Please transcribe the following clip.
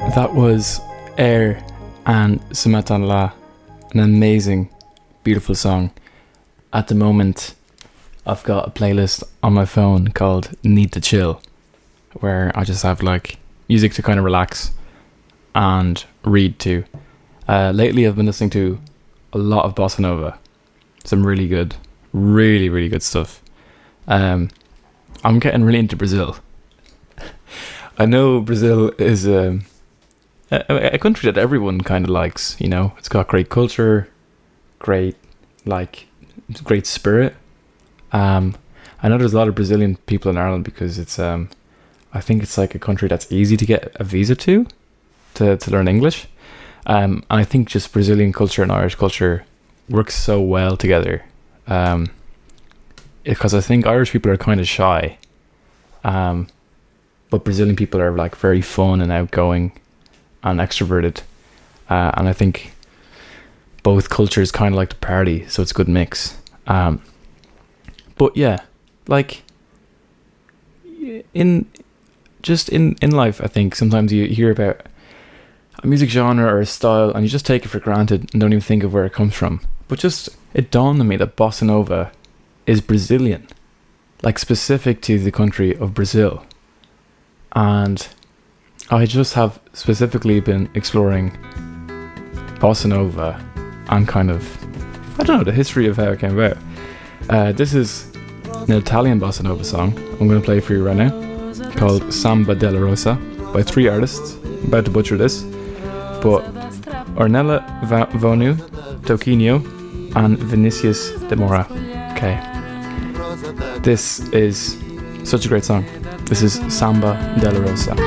That was Air and Se Matan La, an amazing, beautiful song. At the moment, I've got a playlist on my phone called Need to Chill, where I just have like music to kind of relax and read to. Lately, I've been listening to a lot of bossa nova, some really good, really good stuff. I'm getting really into Brazil. I know Brazil is a country that everyone kind of likes, you know. It's got great culture, great spirit. I know there's a lot of Brazilian people in Ireland because it's I think it's like a country that's easy to get a visa to learn English. And I think just Brazilian culture and Irish culture works so well together. Because I think Irish people are kind of shy. But Brazilian people are like very fun and outgoing and extroverted. And I think both cultures kind of like to party, so it's a good mix. But yeah, like in life, I think sometimes you hear about a music genre or a style and you just take it for granted and don't even think of where it comes from. But just, it dawned on me that bossa nova is Brazilian, like specific to the country of Brazil. And I just have specifically been exploring bossa nova and kind of, I don't know, the history of how it came about. This is an Italian bossa nova song I'm going to play for you right now, called Samba della Rosa, by 3 artists. I'm about to butcher this, but Ornella Vonu, Toquinho, and Vinicius de Mora. Okay, this is such a great song. This is Samba della Rosa.